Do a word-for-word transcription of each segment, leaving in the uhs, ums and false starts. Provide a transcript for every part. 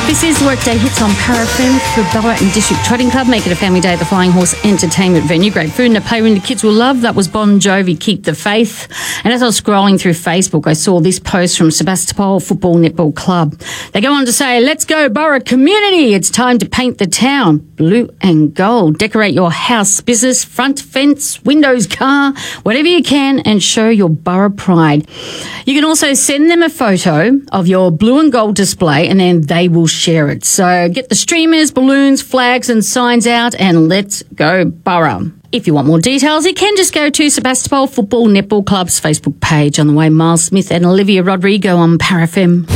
This is Workday Hits on Power F M for Ballarat and District Trotting Club. Make it a family day at the Flying Horse Entertainment Venue. Great food and a playroom the kids will love. That was Bon Jovi, Keep the Faith. And as I was scrolling through Facebook, I saw this post from Sebastopol Football Netball Club. They go on to say, let's go Borough community. It's time to paint the town blue and gold. Decorate your house, business, front fence, windows, car, whatever you can, and show your borough pride. You can also send them a photo of your blue and gold display and then they will share it. So get the streamers, balloons, flags and signs out and let's go Borough. If you want more details, you can just go to Sebastopol Football Netball Club's Facebook page. On the way, Miles Smith and Olivia Rodrigo on Power F M.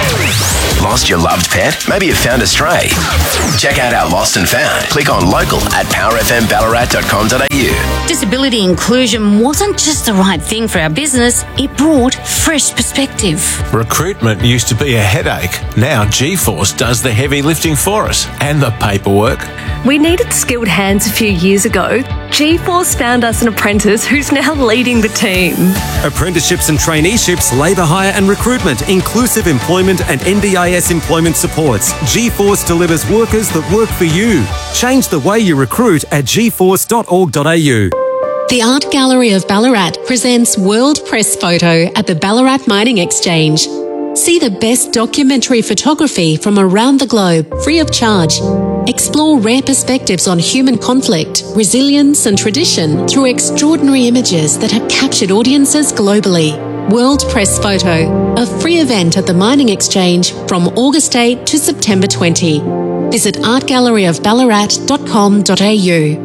Lost your loved pet? Maybe you found a stray. Check out our Lost and Found. Click on local at power f m ballarat dot com dot a u. Disability inclusion wasn't just the right thing for our business, it brought fresh perspective. Recruitment used to be a headache. Now G-Force does the heavy lifting for us and the paperwork. We needed skilled hands a few years ago. G-Force found us an apprentice who's now leading the team. Apprenticeships and traineeships, labour hire and recruitment, inclusive employment and N D I S employment supports. G-Force delivers workers that work for you. Change the way you recruit at g force dot org dot a u. The Art Gallery of Ballarat presents World Press Photo at the Ballarat Mining Exchange. See the best documentary photography from around the globe, free of charge. Explore rare perspectives on human conflict, resilience and tradition through extraordinary images that have captured audiences globally. World Press Photo, a free event at the Mining Exchange from August eighth to September twentieth. Visit art gallery of ballarat dot com dot a u.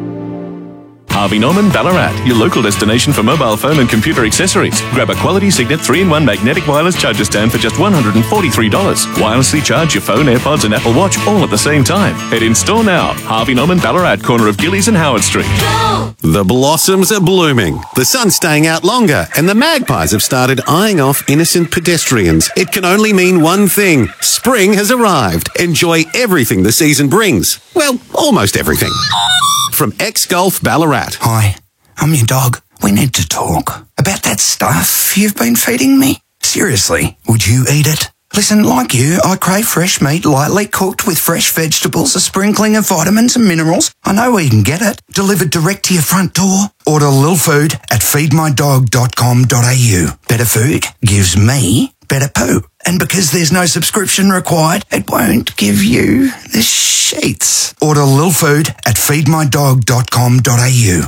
Harvey Norman Ballarat, your local destination for mobile phone and computer accessories. Grab a quality Signet three in one magnetic wireless charger stand for just one hundred forty-three dollars. Wirelessly charge your phone, AirPods and Apple Watch all at the same time. Head in store now. Harvey Norman Ballarat, corner of Gillies and Howard Street. Go! The blossoms are blooming. The sun's staying out longer and the magpies have started eyeing off innocent pedestrians. It can only mean one thing. Spring has arrived. Enjoy everything the season brings. Well, almost everything. From X-Golf Ballarat. Hi, I'm your dog. We need to talk about that stuff you've been feeding me. Seriously, would you eat it? Listen, like you, I crave fresh meat lightly cooked with fresh vegetables, a sprinkling of vitamins and minerals. I know where you can get it. Delivered direct to your front door. Order Lil Food at feed my dog dot com dot a u. Better food gives me better poo. And because there's no subscription required, it won't give you the sheets. Order Lil Food at feed my dog dot com dot a u.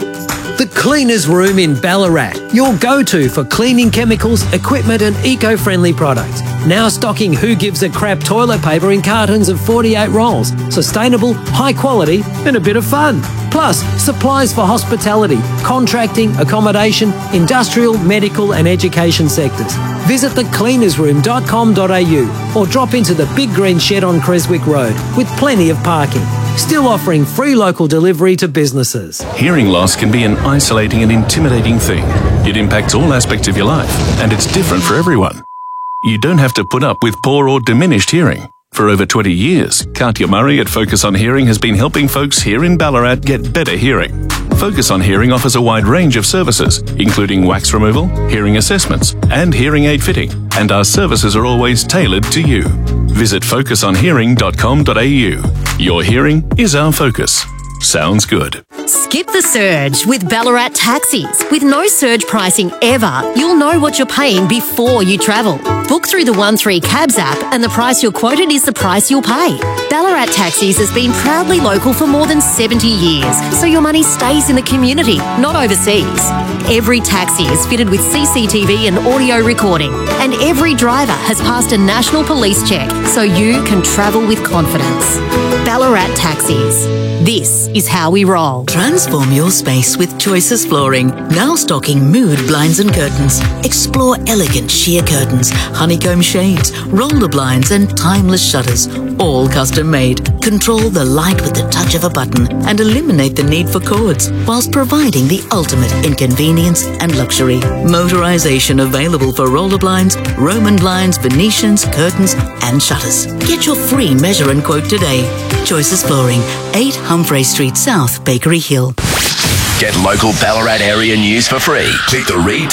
The Cleaners Room in Ballarat, your go-to for cleaning chemicals, equipment and eco-friendly products. Now stocking Who Gives a Crap toilet paper in cartons of forty-eight rolls. Sustainable, high quality and a bit of fun. Plus, supplies for hospitality, contracting, accommodation, industrial, medical and education sectors. Visit the cleaners room dot com dot a u or drop into the Big Green Shed on Creswick Road with plenty of parking. Still offering free local delivery to businesses. Hearing loss can be an isolating and intimidating thing. It impacts all aspects of your life, and it's different for everyone. You don't have to put up with poor or diminished hearing. For over twenty years, Katya Murray at Focus on Hearing has been helping folks here in Ballarat get better hearing. Focus on Hearing offers a wide range of services, including wax removal, hearing assessments, and hearing aid fitting, and our services are always tailored to you. Visit focus on hearing dot com dot a u. Your hearing is our focus. Sounds good. Skip the surge with Ballarat Taxis. With no surge pricing ever, you'll know what you're paying before you travel. Book through the one three Cabs app and the price you're quoted is the price you'll pay. Ballarat Taxis has been proudly local for more than seventy years, so your money stays in the community, not overseas. Every taxi is fitted with C C T V and audio recording, and every driver has passed a national police check, so you can travel with confidence. Ballarat Taxis. This is how we roll. Transform your space with Choices Flooring. Now stocking mood blinds and curtains. Explore elegant sheer curtains, honeycomb shades, roller blinds and timeless shutters. All custom made. Control the light with the touch of a button and eliminate the need for cords, whilst providing the ultimate in convenience and luxury. Motorization available for roller blinds, Roman blinds, Venetians, curtains and shutters. Get your free measure and quote today. Choices Flooring, eight Humphrey Street South, Bakery Hill. Get local Ballarat area news for free. Click the Read